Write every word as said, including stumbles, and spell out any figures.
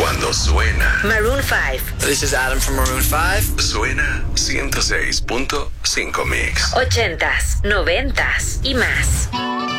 Cuando suena Maroon five. This is Adam from Maroon five. Suena ciento seis punto cinco Mix. Ochentas, noventas y más.